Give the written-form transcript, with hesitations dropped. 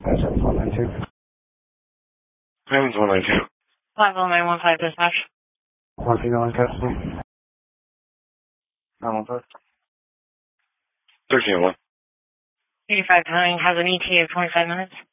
That's 192. Heaven's 192. 50915 dispatch. 139 Capital. 915. 1301. 85 Towing has an ETA of 25 minutes.